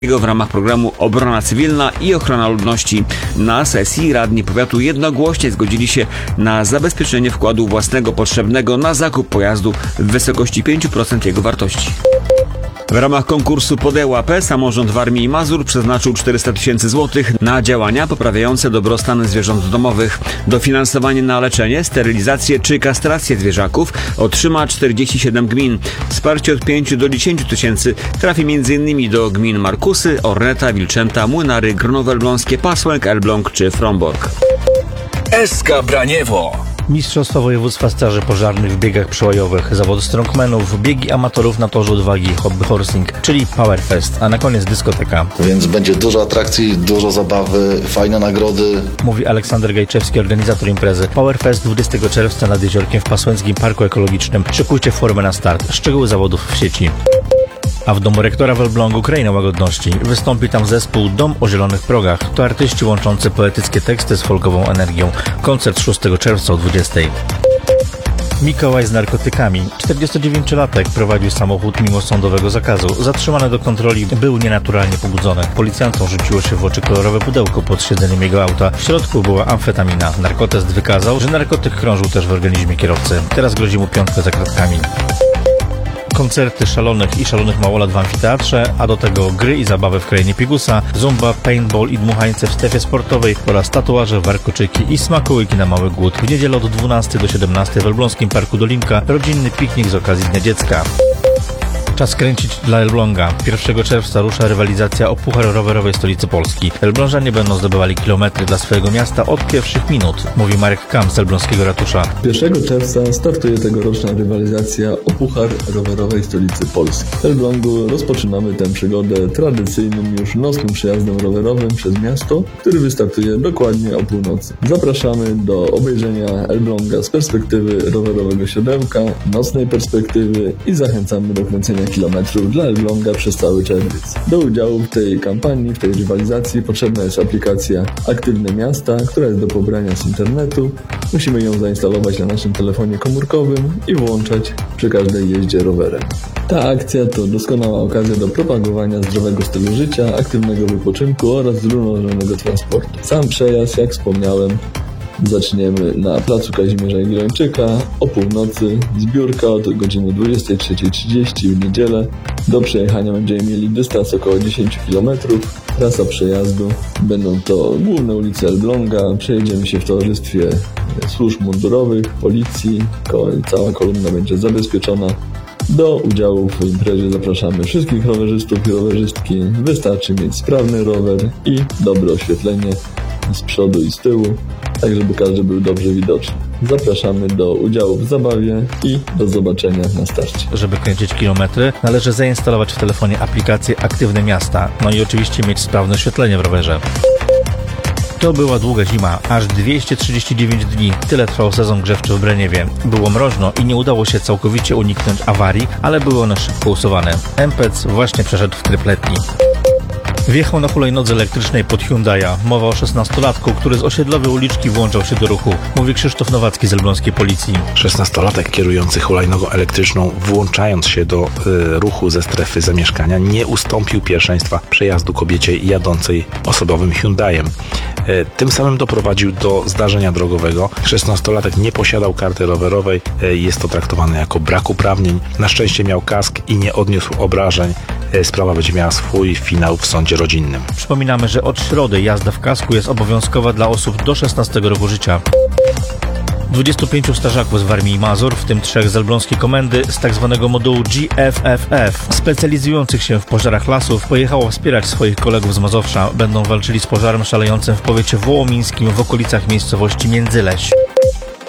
w ramach programu Obrona Cywilna i Ochrona Ludności. Na sesji radni powiatu jednogłośnie zgodzili się na zabezpieczenie wkładu własnego potrzebnego na zakup pojazdu w wysokości 5% jego wartości. W ramach konkursu Podłap samorząd Warmii i Mazur przeznaczył 400 000 złotych na działania poprawiające dobrostan zwierząt domowych. Dofinansowanie na leczenie, sterylizację czy kastrację zwierzaków otrzyma 47 gmin. Wsparcie od 5 do 10 tysięcy trafi m.in. do gmin Markusy, Orneta, Wilczęta, Młynary, Gronowo Elbląskie, Pasłęk, Elbląg czy Frombork. SK Braniewo. Mistrzostwa Województwa Straży Pożarnych w biegach przełajowych, zawody strongmanów, biegi amatorów na torze odwagi, hobby horsing, czyli Powerfest, a na koniec dyskoteka. Więc będzie dużo atrakcji, dużo zabawy, fajne nagrody. Mówi Aleksander Gajczewski, organizator imprezy. Powerfest 20 czerwca nad Jeziorkiem w Pasłęckim Parku Ekologicznym. Szykujcie formę na start. Szczegóły zawodów w sieci. A w domu rektora w Elblągu Kraina Łagodności wystąpi tam zespół Dom o Zielonych Progach. To artyści łączący poetyckie teksty z folkową energią. Koncert 6 czerwca o 20:00. Mikołaj z narkotykami. 49-latek prowadził samochód mimo sądowego zakazu. Zatrzymany do kontroli był nienaturalnie pobudzony. Policjantom rzuciło się w oczy kolorowe pudełko pod siedzeniem jego auta. W środku była amfetamina. Narkotest wykazał, że narkotyk krążył też w organizmie kierowcy. Teraz grozi mu 5 za kratkami. Koncerty szalonych i szalonych małolat w amfiteatrze, a do tego gry i zabawy w krainie Pigusa, zumba, paintball i dmuchańce w strefie sportowej oraz tatuaże, warkoczyki i smakołyki na mały głód. W niedzielę od 12 do 17 w Elbląskim Parku Dolinka rodzinny piknik z okazji Dnia Dziecka. Czas kręcić dla Elbląga. 1 czerwca rusza rywalizacja o Puchar Rowerowej Stolicy Polski. Elblążanie będą zdobywali kilometry dla swojego miasta od pierwszych minut, mówi Marek Kam z elbląskiego ratusza. 1 czerwca startuje tegoroczna rywalizacja o Puchar Rowerowej Stolicy Polski. W Elblągu rozpoczynamy tę przygodę tradycyjnym już nocnym przejazdem rowerowym przez miasto, który wystartuje dokładnie o północy. Zapraszamy do obejrzenia Elbląga z perspektywy rowerowego siodełka, nocnej perspektywy i zachęcamy do kręcenia kilometrów dla Elbląga przez cały czerwiec. Do udziału w tej kampanii, w tej rywalizacji potrzebna jest aplikacja Aktywne Miasta, która jest do pobrania z internetu. Musimy ją zainstalować na naszym telefonie komórkowym i włączać przy każdej jeździe rowerem. Ta akcja to doskonała okazja do propagowania zdrowego stylu życia, aktywnego wypoczynku oraz zrównoważonego transportu. Sam przejazd, jak wspomniałem, zaczniemy na placu Kazimierza Jagiellończyka o północy. Zbiórka od godziny 23:30 w niedzielę. Do przejechania będziemy mieli dystans około 10 km. Trasa przejazdu będą to główne ulice Elbląga. Przejedziemy się w towarzystwie służb mundurowych, policji. Cała kolumna będzie zabezpieczona. Do udziału w imprezie zapraszamy wszystkich rowerzystów i rowerzystki. Wystarczy mieć sprawny rower i dobre oświetlenie z przodu i z tyłu, tak żeby każdy był dobrze widoczny. Zapraszamy do udziału w zabawie i do zobaczenia na starcie. Żeby kręcić kilometry, należy zainstalować w telefonie aplikację Aktywne Miasta, no i oczywiście mieć sprawne oświetlenie w rowerze. To była długa zima, aż 239 dni. Tyle trwał sezon grzewczy w Braniewie. Było mroźno i nie udało się całkowicie uniknąć awarii, ale były one szybko usuwane. MPEC właśnie przeszedł w tryb letni. Wjechał na hulajnodze elektrycznej pod Hyundai'a. Mowa o 16-latku, który z osiedlowej uliczki włączał się do ruchu. Mówi Krzysztof Nowacki z elbląskiej policji. 16-latek kierujący hulajnogą elektryczną, włączając się do ruchu ze strefy zamieszkania, nie ustąpił pierwszeństwa przejazdu kobiecie jadącej osobowym Hyundaiem. Tym samym doprowadził do zdarzenia drogowego. 16-latek nie posiadał karty rowerowej. Jest to traktowane jako brak uprawnień. Na szczęście miał kask i nie odniósł obrażeń. Sprawa będzie miała swój finał w sądzie rodzinnym. Przypominamy, że od środy jazda w kasku jest obowiązkowa dla osób do 16 roku życia. 25 strażaków z Warmii i Mazur, w tym 3 z elbląskiej komendy z tzw. modułu GFFF, specjalizujących się w pożarach lasów, pojechało wspierać swoich kolegów z Mazowsza. Będą walczyli z pożarem szalejącym w powiecie wołomińskim w okolicach miejscowości Międzyleś.